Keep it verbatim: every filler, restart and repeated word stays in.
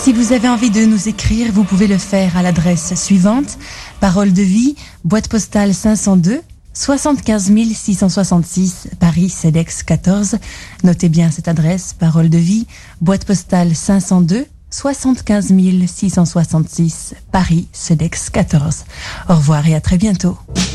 Si vous avez envie de nous écrire, vous pouvez le faire à l'adresse suivante: Parole de vie, boîte postale cinq cent deux, soixante-quinze mille six cent soixante-six, Paris, CEDEX quatorze. Notez bien cette adresse: Parole de vie, boîte postale cinq cent deux, soixante-quinze mille six cent soixante-six, Paris, CEDEX quatorze. Au revoir et à très bientôt.